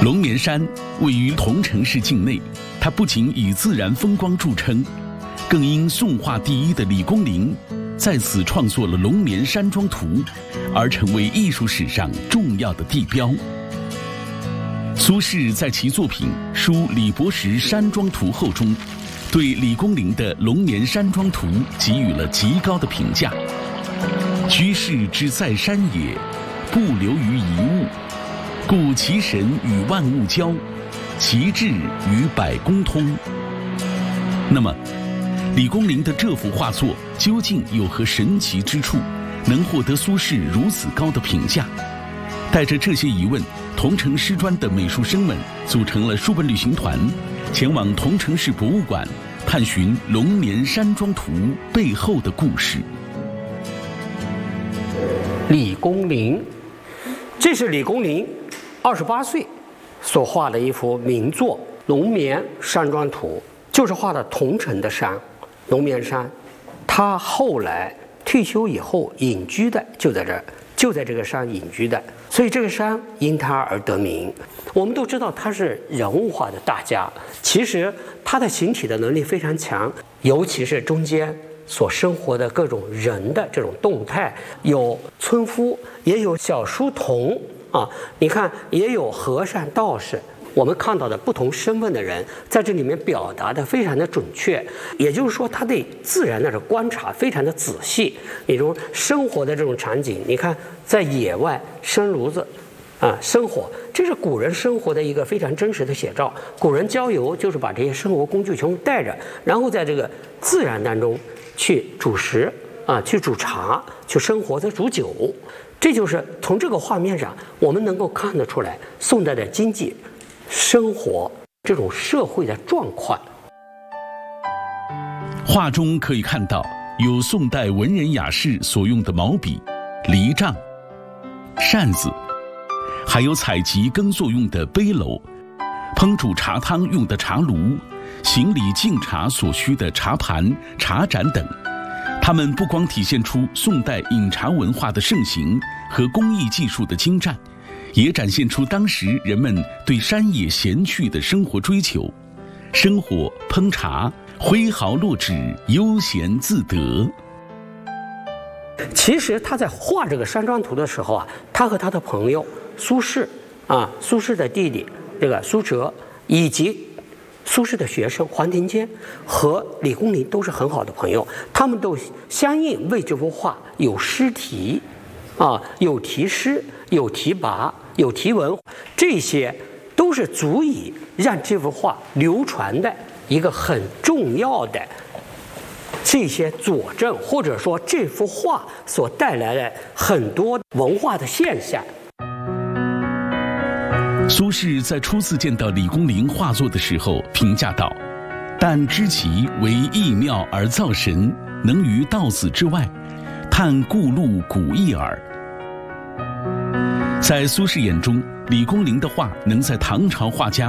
龙眠山位于桐城市境内，它不仅以自然风光著称，更因宋画第一的李公麟在此创作了《龙眠山庄图》，而成为艺术史上重要的地标。苏轼在其作品《书李伯实山庄图后》中，对李公麟的《龙眠山庄图》给予了极高的评价。居士之在山也，不流于一物，故其神与万物交，其志与百工通。那么，李公麟的这幅画作究竟有何神奇之处，能获得苏轼如此高的评价？带着这些疑问，桐城师专的美术生们组成了书本旅行团，前往桐城市博物馆，探寻《龙眠山庄图》背后的故事。 李公麟，这是李公麟28岁所画的一幅名作《龙眠山庄图》，就是画的桐城的山，龙眠山。他后来退休以后隐居的就在这儿，就在这个山隐居的，所以这个山因他而得名。我们都知道他是人物画的大家，其实他的形体的能力非常强，尤其是中间所生活的各种人的这种动态，有村夫，也有小书童啊，你看也有和尚道士，我们看到的不同身份的人在这里面表达的非常的准确，也就是说他对自然的观察非常的仔细。比如生活的这种场景，你看在野外生炉子啊，生火，这是古人生活的一个非常真实的写照。古人郊游就是把这些生活工具全部带着，然后在这个自然当中去煮食啊，去煮茶，去生活，在煮酒。这就是从这个画面上我们能够看得出来宋代的经济生活这种社会的状况。 画中可以看到有宋代文人雅士所用的毛笔、犁杖、扇子，还有采集耕作用的背篓，烹煮茶汤用的茶炉，行礼敬茶所需的茶盘、茶盏等。它们不光体现出宋代饮茶文化的盛行和工艺技术的精湛，也展现出当时人们对山野闲趣的生活追求。生火烹茶，挥毫落纸，悠闲自得。 其实他在画这个山庄图的时候啊，他和他的朋友苏轼啊，苏轼的弟弟这个苏辙，以及苏轼的学生黄庭坚和李公麟都是很好的朋友，他们都相应为这幅画有诗题啊，有题诗，有题跋，有题文，这些都是足以让这幅画流传的一个很重要的这些佐证，或者说这幅画所带来的很多文化的现象。 苏轼在初次见到李公麟画作的时候评价道：“但知其为异妙而造神，能于道子之外，探故路古意耳。”在苏轼眼中，李公麟的画能在唐朝画家